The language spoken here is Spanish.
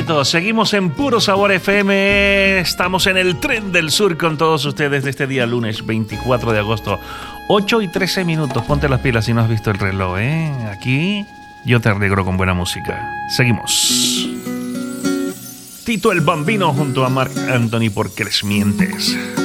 cierto, seguimos en Puro Sabor FM. Estamos en el Tren del Sur con todos ustedes de este día lunes 24 de agosto. 8:13. Ponte las pilas si no has visto el reloj, ¿eh? Aquí yo te alegro con buena música. Seguimos. Tito el Bambino junto a Marc Anthony, ¿Por qué les mientes?